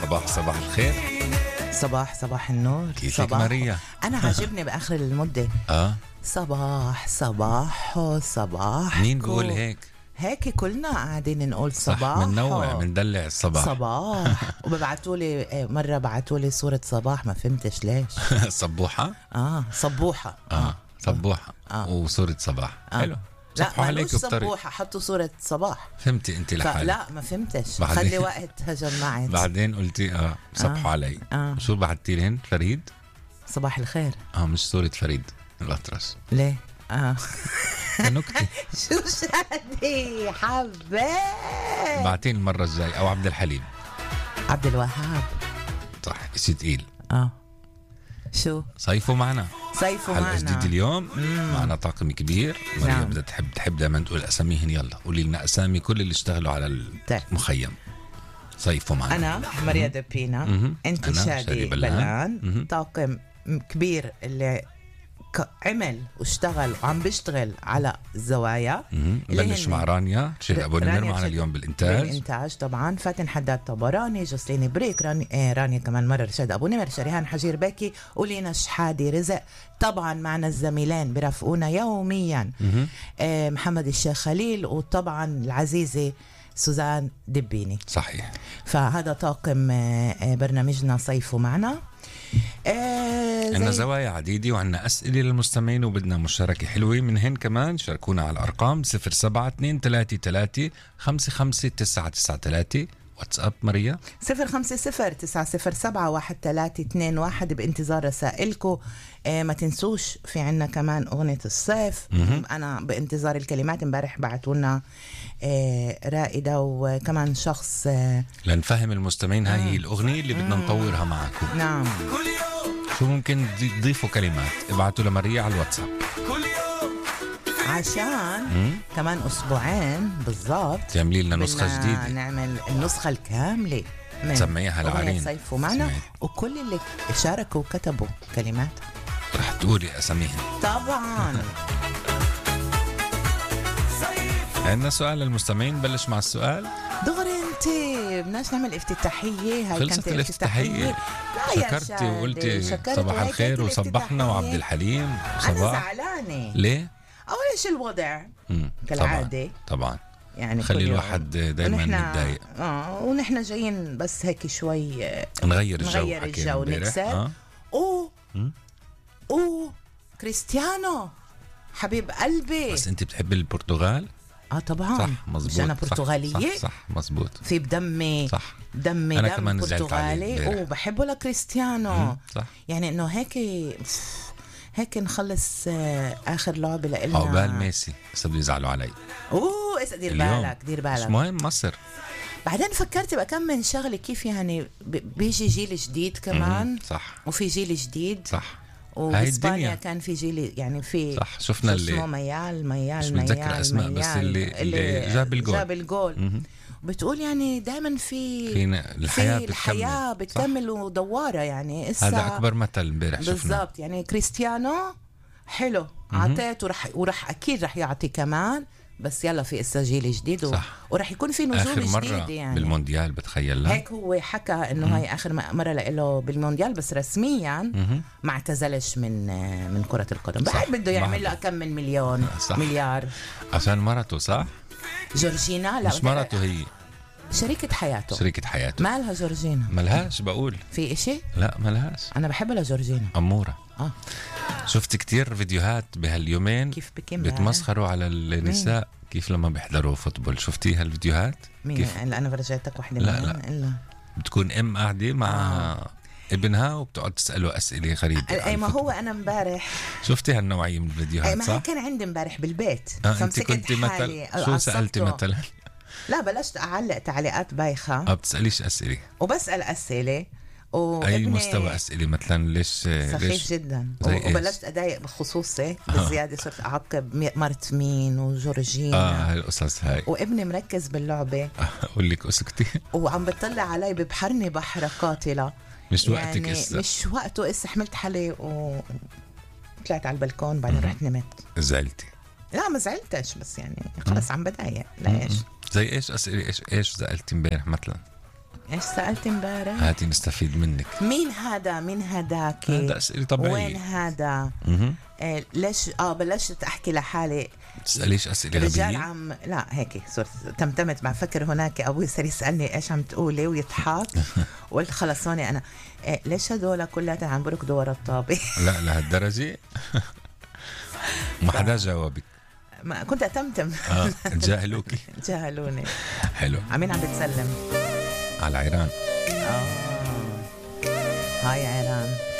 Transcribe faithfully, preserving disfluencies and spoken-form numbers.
صباح صباح الخير. صباح صباح النور. كيفك صباح. ماريا؟ أنا عاجبني بآخر المدة اه صباح صباح صباح. مين بيقول هيك؟ هيك كلنا قاعدين نقول صباح. صح، مننوع مندلع الصباح. صباح. وببعتوا لي مرة بعتوا لي صورة صباح، ما فهمتش ليش. صبوحة؟ اه صبوحة. اه صبوحة آه. وصورة صباح. آه. حلو. لا صبحوا عليك مالوش بطريقة. صبوحة، حطوا صورة صباح. فهمتي انت لحالك؟ لا ما فهمتش. بعدين- خلي وقت جمعت. بعدين قلتي اه صبحوا آه. علي. آه. شو بعتي لهن؟ فريد؟ صباح الخير. اه مش صورة فريد الأطرش. ليه؟ اه نكتة. شو شادي حبيت. بعتين المرة الجاي أو عبد الحليم. عبد الوهاب. صح، إشي تقيل. اه شو صيفوا معنا صيفوا حلقة معنا. جديدة اليوم. معنا طاقم كبير. مريم نعم. بدها تحب تحب دائما تقول أساميهن. يلا قولي لنا أسامي كل اللي اشتغلوا على طيب. المخيم. صيفوا معنا. أنا ماريا دبينا. مهم. أنت أنا شادي شادي بلان. بلان. مهم. طاقم كبير اللي ك- عمل واشتغل وعم بيشتغل على الزوايا. مهم. اللي بلش هن- مع رانيا تشيل أبو نمر رانيا معنا تشيل- اليوم بالإنتاج. بالإنتاج طبعا. فاتن حداد طبراني، جسليني بريك، راني آه رانيا كمان مرة، رشاد أبو نمر، شريهان حجير باكي، ولينا شحادي رزق. طبعا معنا الزميلين برافقونا يوميا مهم. آه محمد الشيخ خليل، وطبعا العزيزة سوزان دبيني. صحيح. فهذا طاقم آه آه برنامجنا صيفوا معنا. آه عندنا زي- زوايا عديدة وعندنا أسئلة للمستمعين وبدنا مشاركة حلوة منهن كمان. شاركونا على الأرقام صفر سبعة اثنين ثلاثة ثلاثة خمسة خمسة تسعة تسعة ثلاثة. واتساب ماريا صفر خمسة صفر تسعة صفر سبعة واحد ثلاثة اثنين واحد. بانتظار رسائلكم. آه ما تنسوش في عنا كمان أغنية الصيف. مهم. أنا بانتظار الكلمات. امبارح بعتولنا آه رائدة وكمان شخص آه لنفهم المستمعين هاي هي الأغنية اللي بدنا نطورها معكم. نعم شو ممكن تضي- تضيفوا كلمات ابعتوا لماريا على الواتساب. عشان مم. كمان أسبوعين بالضبط تعملي لنا نسخة بدنا جديدة نعمل النسخة الكاملة من سميها أغنية العرين. صيفوا معنا. سمعت. وكل اللي شاركوا وكتبوا كلمات رح تقولي أساميهن. طبعا. عندنا سؤال للمستمعين. بلش مع السؤال. دغري انت بدناش نعمل افتتاحيه. هاي خلصت كانت الافتتاحية. لا يا شكرتي شادي، وقلتي شكرت صباح وهيك الخير كانت وصبحنا وعبد الافتتاحية. الحليم انا وصباح. زعلانه. ليه؟ اول شيء الوضع مم. كالعاده طبعا يعني خلي كل يوم. الواحد دايما ونحن- متضايق. اه ونحن جايين بس هيك شوي آه، نغير الجو. نغير حكينا الجو امبارح. نكسر. آه. او مم. او كريستيانو حبيب قلبي. بس انت بتحب البرتغال؟ اه طبعا. صح مش مزبوط. انا صح، برتغاليه. صح, صح مزبوط. في بدمي صح. دمي أنا دم كمان زعلت عليه برتغالي امبارح. وبحبه لكريستيانو. مم. صح. يعني انه هيك هيك نخلص آه، اخر لعبه لإلنا. عقبال ميسي بس بده يزعلوا علي اوه اس دير اليوم. بالك دير مش بالك. مهم مصر. بعدين فكرت بقى كم من شغله كيف يعني ب- بيجي جيل جديد كمان. مم. صح وفي جيل جديد. صح. هاي وباسبانيا الدنيا. كان في جيل يعني في صح. شفنا شو اللي اسمه ميال ميال مش ميال متذكر أسماء، بس ميال اللي- اللي جاب الجول. جاب الجول. مهم. بتقول يعني دائما في فينا الحياة في الحياه بتكمل. بتكمل ودواره يعني اسا هذا أكبر مثل امبارح شفنا. بالضبط. يعني كريستيانو حلو عطيته ورح ورح اكيد رح يعطي كمان. بس يلا في اسا جيل جديد و... صح. ورح يكون في آخر نجوم مرة جديده يعني. بالمونديال بتخيل لها. هيك هو حكى انه هاي اخر م- مره له بالمونديال. بس رسميا مهم. ما اعتزلش من من كره القدم. صح. بعد بده يعمل ما- له كم من مليون صح. مليار. عشان مرته. صح. جورجينا لا مش مرته، هي شريكه حياته. شريكة حياته. مالها جورجينا؟ ملهاش بقول. في اشي. لا ملهاش. انا بحبها لجورجينا. أمورة. اه شفت كتير فيديوهات بهاليومين كيف بكم بتمسخروا على النساء كيف لما بيحضروا فوتبول. شفتي هالفيديوهات؟ مين كيف اللي انا فرجيتك وحده لا، منهم؟ لا. الا بتكون ام قاعده مع آه. ابنها وبتقعد تساله اسئله غريبه عن اي ما الفوتبول. هو انا امبارح. شفتي هالنوعيه من اي الفيديوهات ما صح؟ هي كان عندي امبارح بالبيت. آه انت فمسكت كنت حالي مثلا شو سالتي عصبته. مثلا؟ لا بلشت اعلق تعليقات بايخه اه بتساليش اسئله. وبسال اسئله. اي وابني مستوى اسئله مثلا؟ ليش سخيف ليش جدا. زي إيش؟ وبلشت اضايق بخصوصي بالزياده. صرت اعقب مي- مرت مين وجورجينا. اه هالقصص هاي. وابني مركز باللعبه اقول لك اسكتي. وعم بتطلع علي ببحرني بحره قاتله. مش وقتك يعني اسا. مش وقته اسا. حملت حالي وطلعت على البلكون بعدين رحت نمت. زعلتي؟ لا ما زعلتش بس يعني خلص عم بضايق. ليش؟ زي ايش اسئله؟ ايش ايش سالتي امبارح مثلا؟ ايش سألت امبارح؟ هاتي نستفيد منك. مين هذا؟ مين هداك؟ هذا أسئلة طبيعية. وين هذا؟ مهم. آه ليش اه بلشت احكي لحالي تسأليش أسئلة رجال غبية. عم لا هيك صرت تمتمت مع فكر هناك ابوي صار يسالني ايش عم تقولي ويضحك. قلت خلص هون انا إيه ليش هدول كلها عم بركضوا ورا الطابه؟ لا لهالدرجة. ما حدا جاوبك. ما كنت اتمتم. اه جاهلوكي. جهلوني. حلو. عمين عم بتسلم؟ على عيران. اه هاي عيران.